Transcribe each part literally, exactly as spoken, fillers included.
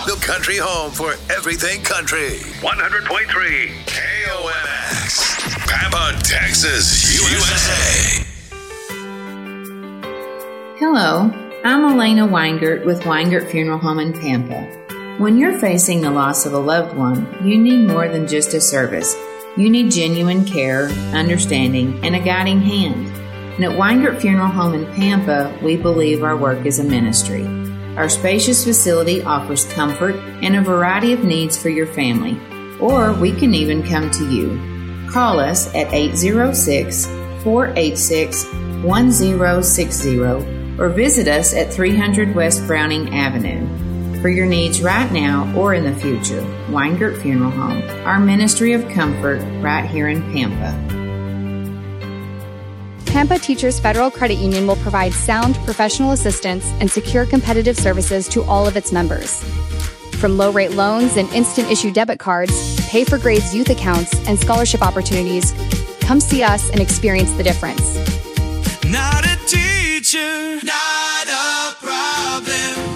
the country home for everything country. one hundred point three K O M X. Pampa, Texas, U S A. Hello, I'm Elena Weingart with Weingart Funeral Home in Pampa. When you're facing the loss of a loved one, you need more than just a service. You need genuine care, understanding, and a guiding hand. And at Weingart Funeral Home in Pampa, we believe our work is a ministry. Our spacious facility offers comfort and a variety of needs for your family. Or we can even come to you. Call us at eight zero six, four eight six, one zero six zero or visit us at three hundred West Browning Avenue. For your needs right now or in the future, Weingart Funeral Home, our ministry of comfort right here in Pampa. Pampa Teachers Federal Credit Union will provide sound professional assistance and secure competitive services to all of its members. From low-rate loans and instant-issue debit cards, pay-for-grades youth accounts, and scholarship opportunities, come see us and experience the difference. Not a teacher, not a problem.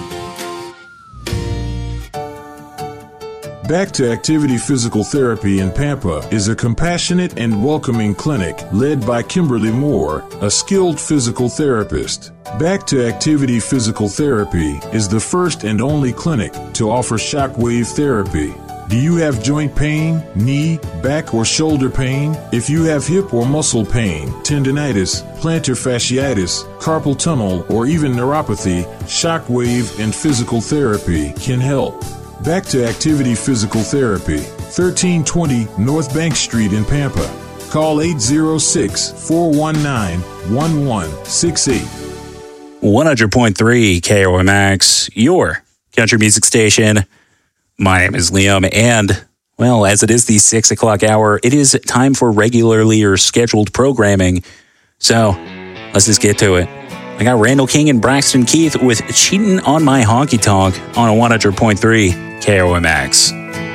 Back to Activity Physical Therapy in Pampa is a compassionate and welcoming clinic led by Kimberly Moore, a skilled physical therapist. Back to Activity Physical Therapy is the first and only clinic to offer shockwave therapy. Do you have joint pain, knee, back, or shoulder pain? If you have hip or muscle pain, tendinitis, plantar fasciitis, carpal tunnel, or even neuropathy, shockwave and physical therapy can help. Back to Activity Physical Therapy, thirteen twenty North Bank Street in Pampa. Call eight zero six, four one nine, one one six eight. one hundred point three K O M X, your country music station. My name is Liam, and, well, as it is the six o'clock hour, it is time for regularly or scheduled programming. So, let's just get to it. I got Randall King and Braxton Keith with Cheatin' on My Honky Tonk on a one hundred point three K O M X.